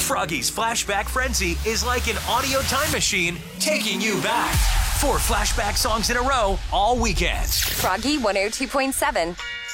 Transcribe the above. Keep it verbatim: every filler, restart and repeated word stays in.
Froggy's Flashback Frenzy is like an audio time machine taking you back. Four flashback songs in a row all weekend. Froggy one oh two point seven.